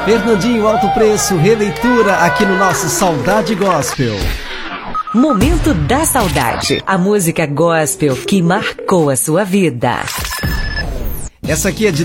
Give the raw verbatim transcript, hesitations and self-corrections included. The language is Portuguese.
Fernandinho Alto Preço, releitura aqui no nosso Saudade Gospel. Momento da Saudade, a música gospel que marcou a sua vida. Essa aqui é de